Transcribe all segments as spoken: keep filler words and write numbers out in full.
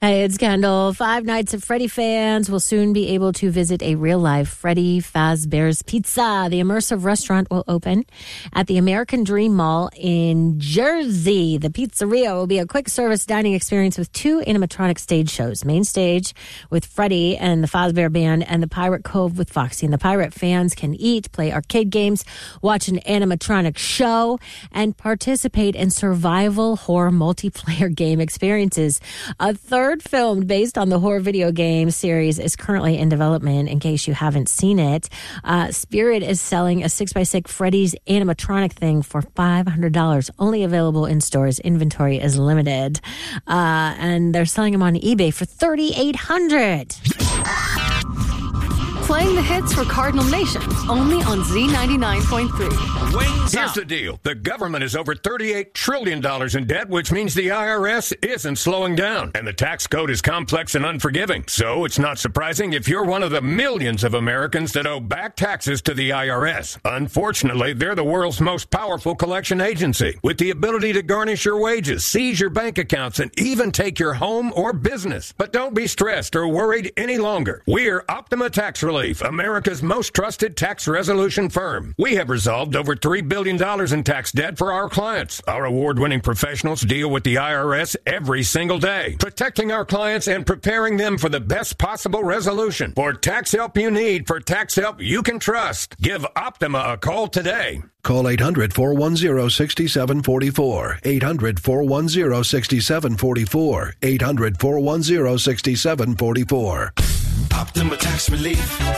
Hey, it's Kendall. Five Nights at Freddy fans will soon be able to visit a real-life Freddy Fazbear's Pizza. The immersive restaurant will open at the American Dream Mall in Jersey. The pizzeria will be a quick-service dining experience with two animatronic stage shows. Main stage with Freddy and the Fazbear Band, and the Pirate Cove with Foxy. And the Pirate fans can eat, play arcade games, watch an animatronic show, and participate in survival horror multiplayer game experiences. A third film based on the horror video game series is currently in development, in case you haven't seen it. Uh, Spirit is selling a six by six Freddy's animatronic thing for five hundred dollars. Only available in stores. Inventory is limited. Uh, and they're selling them on eBay for thirty-eight hundred dollars. Playing the hits for Cardinal Nation, only on Z ninety-nine point three. Wings Here's the deal. The government is over thirty-eight trillion dollars in debt, which means the I R S isn't slowing down. And the tax code is complex and unforgiving. So it's not surprising if you're one of the millions of Americans that owe back taxes to the I R S. Unfortunately, they're the world's most powerful collection agency, with the ability to garnish your wages, seize your bank accounts, and even take your home or business. But don't be stressed or worried any longer. We're Optima Tax Relief, America's most trusted tax resolution firm. We have resolved over three billion dollars in tax debt for our clients. Our award-winning professionals deal with the I R S every single day, protecting our clients and preparing them for the best possible resolution. For tax help you need, for tax help you can trust, give Optima a call today. Call eight hundred, four one zero, six seven four four. eight hundred, four one zero, six seven four four. eight hundred, four one zero, six seven four four. Optima Tax Relief.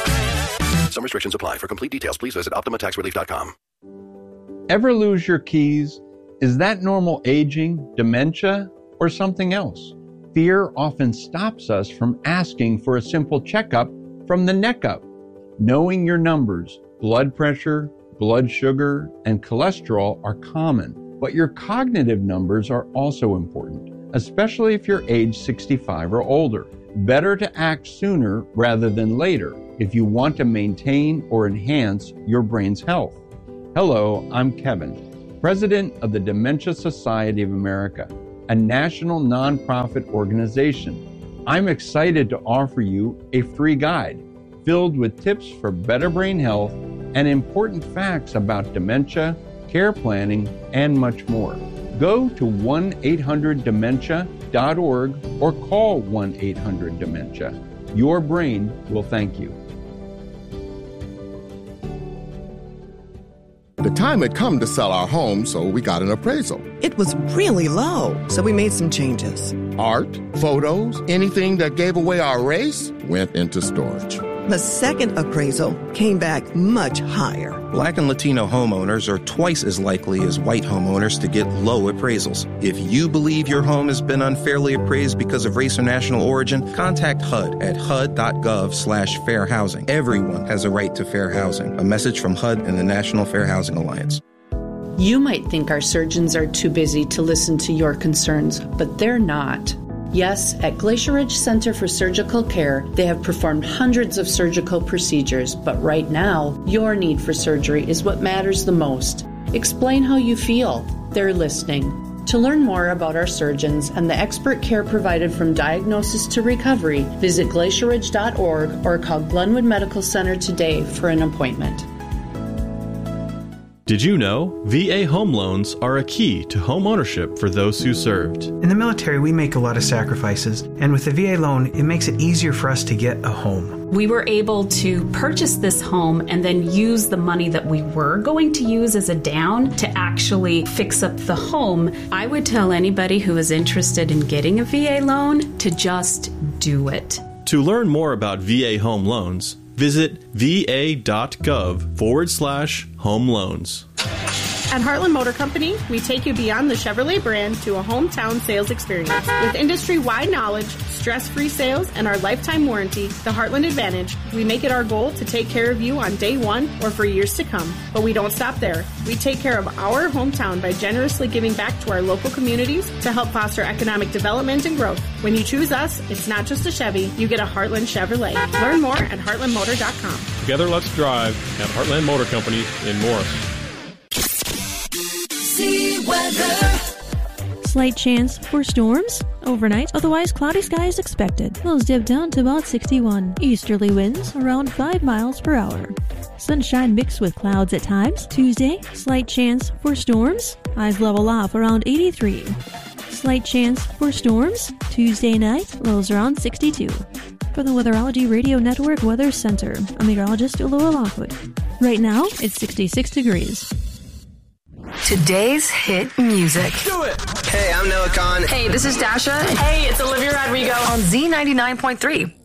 Some restrictions apply. For complete details, please visit optima tax relief dot com. Ever lose your keys? Is that normal aging, dementia, or something else? Fear often stops us from asking for a simple checkup from the neck up. Knowing your numbers, blood pressure, blood sugar, and cholesterol are common, but your cognitive numbers are also important, especially if you're age sixty-five or older. Better to act sooner rather than later if you want to maintain or enhance your brain's health. Hello, I'm Kevin, president of the Dementia Society of America, a national nonprofit organization. I'm excited to offer you a free guide filled with tips for better brain health and important facts about dementia, care planning, and much more. Go to one eight hundred dementia dot org or call one eight hundred dementia. Your brain will thank you. The time had come to sell our home, so we got an appraisal. It was really low, so we made some changes. Art, photos, anything that gave away our race went into storage. The second appraisal came back much higher. Black and Latino homeowners are twice as likely as white homeowners to get low appraisals. If you believe your home has been unfairly appraised because of race or national origin, contact H U D at H U D dot gov slash fair housing. Everyone has a right to fair housing. A message from H U D and the National Fair Housing Alliance. You might think our surgeons are too busy to listen to your concerns, but they're not. Yes, at Glacier Ridge Center for Surgical Care, they have performed hundreds of surgical procedures, but right now, your need for surgery is what matters the most. Explain how you feel. They're listening. To learn more about our surgeons and the expert care provided from diagnosis to recovery, visit glacier ridge dot org or call Glenwood Medical Center today for an appointment. Did you know V A home loans are a key to home ownership for those who served? In the military, we make a lot of sacrifices, and with the V A loan, it makes it easier for us to get a home. We were able to purchase this home and then use the money that we were going to use as a down to actually fix up the home. I would tell anybody who is interested in getting a V A loan to just do it. To learn more about V A home loans, visit va.gov forward slash home loans. At Heartland Motor Company, we take you beyond the Chevrolet brand to a hometown sales experience. With industry-wide knowledge, stress-free sales, and our lifetime warranty, the Heartland Advantage, we make it our goal to take care of you on day one or for years to come. But we don't stop there. We take care of our hometown by generously giving back to our local communities to help foster economic development and growth. When you choose us, it's not just a Chevy, you get a Heartland Chevrolet. Learn more at heartland motor dot com. Together, let's drive at Heartland Motor Company in Morris. See weather. Slight chance for storms overnight, otherwise cloudy skies expected. Lows dip down to about sixty-one. Easterly winds around five miles per hour. Sunshine mixed with clouds at times. Tuesday, slight chance for storms. Highs level off around eighty-three. Slight chance for storms. Tuesday night, lows around sixty-two. For the Weatherology Radio Network Weather Center, I'm meteorologist Aloha Lockwood. Right now, it's sixty-six degrees. Today's hit music. Do it! Hey, I'm Noah Khan. Hey, this is Dasha. Hey, it's Olivia Rodrigo on Z ninety-nine point three.